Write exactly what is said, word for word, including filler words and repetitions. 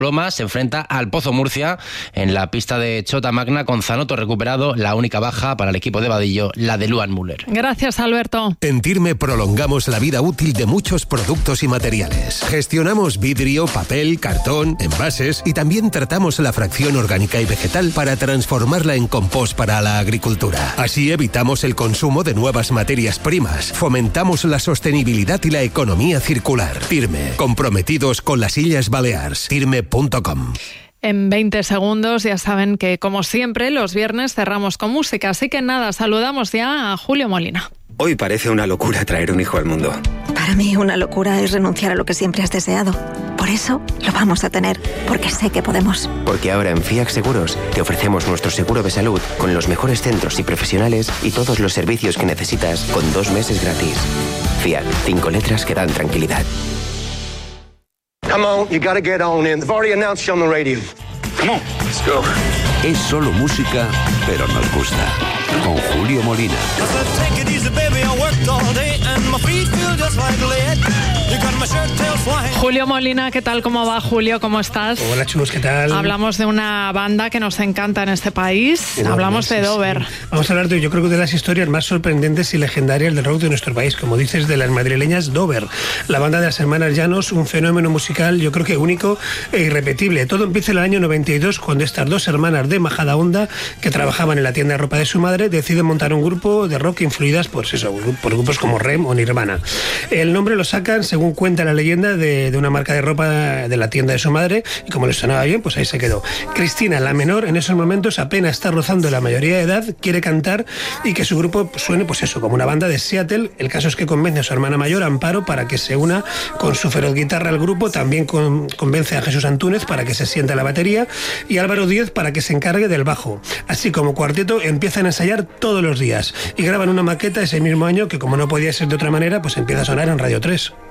Lomas se enfrenta al Pozo Murcia en la pista de Chota Magna con Zanoto recuperado, la única baja para el equipo de Vadillo, la de Luan Müller. Gracias, Alberto. En Tirme prolongamos la vida útil de muchos productos y materiales. Gestionamos vidrio, papel, cartón, envases y también tratamos la fracción orgánica y vegetal para transformarla en compost para la agricultura. Así evitamos el consumo de nuevas materias primas, fomentamos la sostenibilidad y la economía circular. Tirme, comprometidos con las Illes Balears. Tirme punto com. En veinte segundos ya saben que, como siempre, los viernes cerramos con música. Así que nada, saludamos ya a Julio Molina. Hoy parece una locura traer un hijo al mundo. Para mí una locura es renunciar a lo que siempre has deseado. Por eso lo vamos a tener, porque sé que podemos. Porque ahora en Fiac Seguros te ofrecemos nuestro seguro de salud con los mejores centros y profesionales y todos los servicios que necesitas con dos meses gratis. Fiac, cinco letras que dan tranquilidad. Come on, you gotta get on in. They've already announced you on the radio. Come on, let's go. Es solo música, pero nos gusta. Con Julio Molina. Julio Molina, ¿qué tal? ¿Cómo va, Julio? ¿Cómo estás? Hola, chulos, ¿qué tal? Hablamos de una banda que nos encanta en este país. Enorme, Hablamos de sí, Dover. Sí. Vamos a hablar de, yo creo que de las historias más sorprendentes y legendarias del rock de nuestro país, como dices, de las madrileñas Dover. La banda de las hermanas Llanos, un fenómeno musical, yo creo que único e irrepetible. Todo empieza en el año noventa y dos, cuando estas dos hermanas de Majadahonda, que trabajaban en la tienda de ropa de su madre, deciden montar un grupo de rock influidas pues eso, por grupos como R E M o Nirvana. El nombre lo sacan, según cuenta la leyenda, de, de una marca de ropa de la tienda de su madre, y como les sonaba bien, pues ahí se quedó. Cristina, la menor, en esos momentos apenas está rozando la mayoría de edad, quiere cantar y que su grupo suene, pues eso, como una banda de Seattle. El caso es que convence a su hermana mayor, Amparo, para que se una con su feroz guitarra al grupo, también con, convence a Jesús Antúnez para que se sienta a la batería y Álvaro Díez para que se encargue del bajo. Así como cuarteto empiezan a ensayar todos los días y graban una maqueta ese mismo año que, como no podía ser de otra manera, pues empieza a sonar en Radio tres.